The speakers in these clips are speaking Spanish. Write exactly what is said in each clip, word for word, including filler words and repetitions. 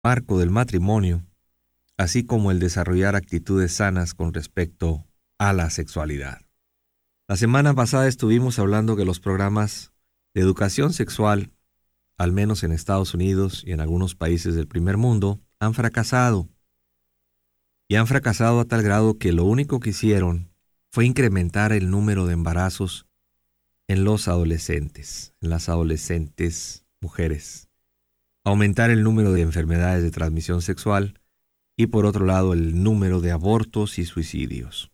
marco del matrimonio, así como el desarrollar actitudes sanas con respecto a la sexualidad. La semana pasada estuvimos hablando que los programas de educación sexual, al menos en Estados Unidos y en algunos países del primer mundo, han fracasado. Y han fracasado a tal grado que lo único que hicieron fue incrementar el número de embarazos en los adolescentes, en las adolescentes mujeres, aumentar el número de enfermedades de transmisión sexual y por otro lado el número de abortos y suicidios.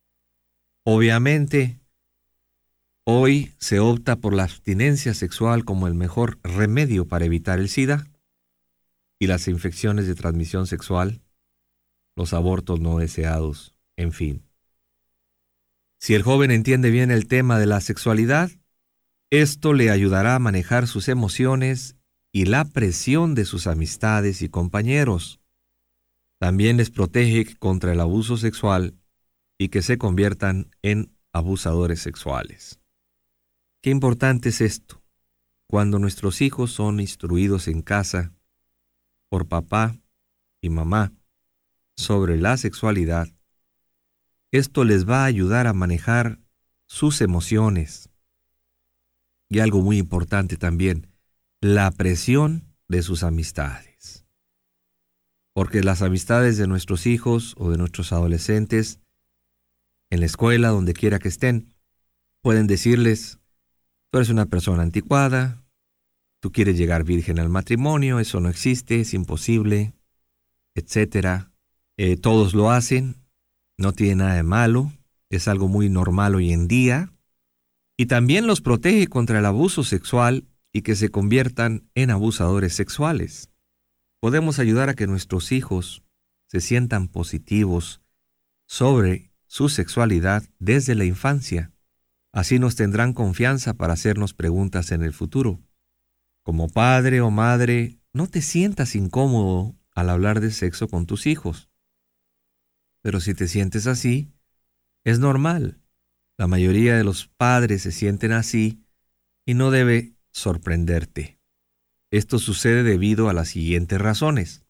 Obviamente, hoy se opta por la abstinencia sexual como el mejor remedio para evitar el SIDA y las infecciones de transmisión sexual, los abortos no deseados, en fin. Si el joven entiende bien el tema de la sexualidad, esto le ayudará a manejar sus emociones y la presión de sus amistades y compañeros. También les protege contra el abuso sexual y que se conviertan en abusadores sexuales. Qué importante es esto. Cuando nuestros hijos son instruidos en casa por papá y mamá sobre la sexualidad, esto les va a ayudar a manejar sus emociones. Y algo muy importante también, la presión de sus amistades. Porque las amistades de nuestros hijos o de nuestros adolescentes, en la escuela, donde quiera que estén, pueden decirles: tú eres una persona anticuada, tú quieres llegar virgen al matrimonio, eso no existe, es imposible, etcétera. Eh, todos lo hacen, no tiene nada de malo, es algo muy normal hoy en día. Y también los protege contra el abuso sexual y que se conviertan en abusadores sexuales. Podemos ayudar a que nuestros hijos se sientan positivos sobre su sexualidad desde la infancia. Así nos tendrán confianza para hacernos preguntas en el futuro. Como padre o madre, no te sientas incómodo al hablar de sexo con tus hijos. Pero si te sientes así, es normal. La mayoría de los padres se sienten así y no debe sorprenderte. Esto sucede debido a las siguientes razones.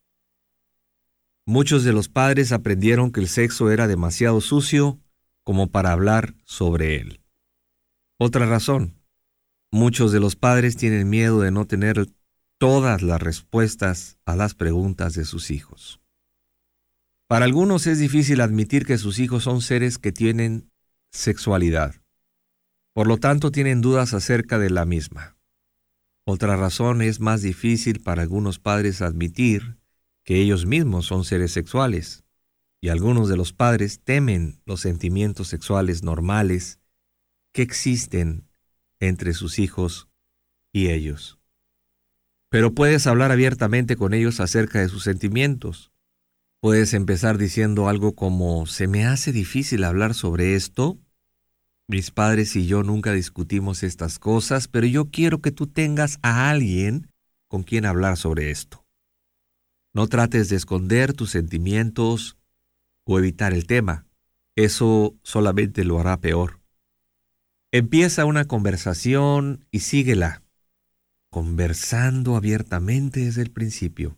Muchos de los padres aprendieron que el sexo era demasiado sucio como para hablar sobre él. Otra razón. Muchos de los padres tienen miedo de no tener todas las respuestas a las preguntas de sus hijos. Para algunos es difícil admitir que sus hijos son seres que tienen sexualidad. Por lo tanto, tienen dudas acerca de la misma. Otra razón, es más difícil para algunos padres admitir que ellos mismos son seres sexuales. Y algunos de los padres temen los sentimientos sexuales normales que existen entre sus hijos y ellos. Pero puedes hablar abiertamente con ellos acerca de sus sentimientos. Puedes empezar diciendo algo como: se me hace difícil hablar sobre esto. Mis padres y yo nunca discutimos estas cosas, pero yo quiero que tú tengas a alguien con quien hablar sobre esto. No trates de esconder tus sentimientos o evitar el tema. Eso solamente lo hará peor. Empieza una conversación y síguela, conversando abiertamente desde el principio.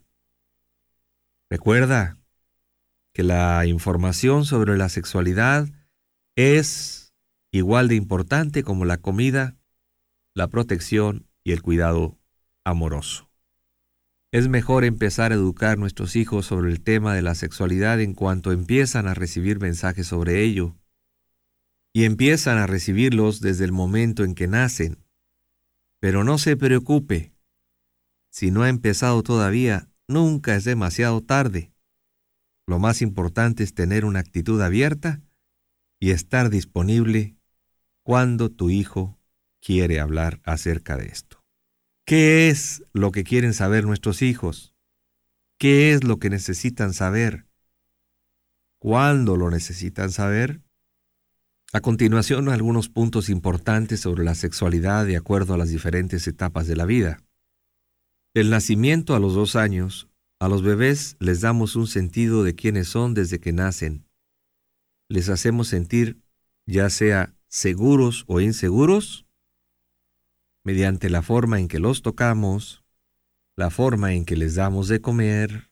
Recuerda que la información sobre la sexualidad es igual de importante como la comida, la protección y el cuidado amoroso. Es mejor empezar a educar a nuestros hijos sobre el tema de la sexualidad en cuanto empiezan a recibir mensajes sobre ello. Y empiezan a recibirlos desde el momento en que nacen. Pero no se preocupe. Si no ha empezado todavía, nunca es demasiado tarde. Lo más importante es tener una actitud abierta y estar disponible cuando tu hijo quiere hablar acerca de esto. ¿Qué es lo que quieren saber nuestros hijos? ¿Qué es lo que necesitan saber? ¿Cuándo lo necesitan saber? A continuación, algunos puntos importantes sobre la sexualidad de acuerdo a las diferentes etapas de la vida. Del nacimiento a los dos años, a los bebés les damos un sentido de quiénes son desde que nacen. Les hacemos sentir, ya sea seguros o inseguros, mediante la forma en que los tocamos, la forma en que les damos de comer,